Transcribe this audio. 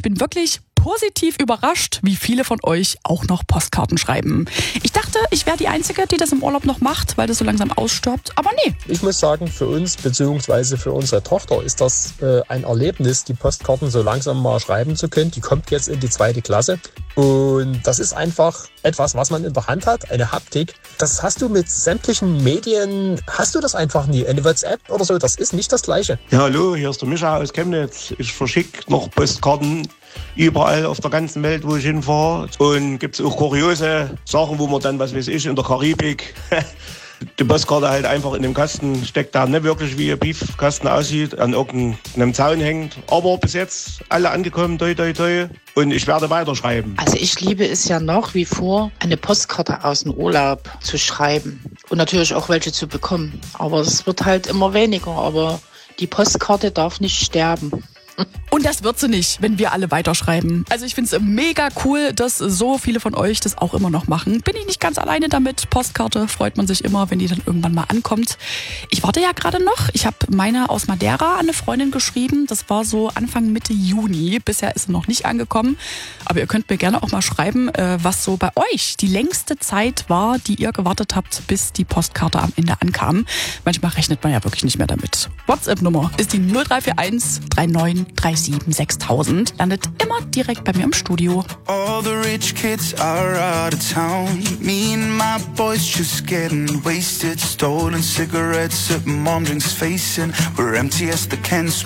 bin wirklich positiv überrascht, wie viele von euch auch noch Postkarten schreiben. Ich dachte, ich wäre die Einzige, die das im Urlaub noch macht, weil das so langsam ausstirbt, aber nee. Ich muss sagen, für uns bzw. für unsere Tochter ist das ein Erlebnis, die Postkarten so langsam mal schreiben zu können. Die kommt jetzt in die 2. Klasse und das ist einfach etwas, was man in der Hand hat, eine Haptik. Das hast du mit sämtlichen Medien, hast du das einfach nie. Eine WhatsApp oder so, das ist nicht das Gleiche. Ja, hallo, hier ist der Micha aus Chemnitz. Ich verschicke noch Postkarten überall auf der ganzen Welt, wo ich hinfahre. Und gibt es auch kuriose Sachen, wo man dann, was weiß ich, in der Karibik die Postkarte halt einfach in dem Kasten steckt, da nicht wirklich wie ein Briefkasten aussieht, an irgendeinem Zaun hängt. Aber bis jetzt alle angekommen, toi toi toi. Und ich werde weiterschreiben. Also ich liebe es ja nach wie vor, eine Postkarte aus dem Urlaub zu schreiben. Und natürlich auch welche zu bekommen. Aber es wird halt immer weniger. Aber die Postkarte darf nicht sterben. Und das wird sie nicht, wenn wir alle weiterschreiben. Also ich finde es mega cool, dass so viele von euch das auch immer noch machen. Bin ich nicht ganz alleine damit. Postkarte freut man sich immer, wenn die dann irgendwann mal ankommt. Ich warte ja gerade noch. Ich habe meine aus Madeira an eine Freundin geschrieben. Das war so Anfang Mitte Juni. Bisher ist sie noch nicht angekommen. Aber ihr könnt mir gerne auch mal schreiben, was so bei euch die längste Zeit war, die ihr gewartet habt, bis die Postkarte am Ende ankam. Manchmal rechnet man ja wirklich nicht mehr damit. WhatsApp-Nummer ist die 0341 39 37 6000. Landet immer direkt bei mir im Studio. All the rich kids are out of town. Me and my boys just getting wasted. Stolen cigarettes at mom drinks facing. We're empty as the cans.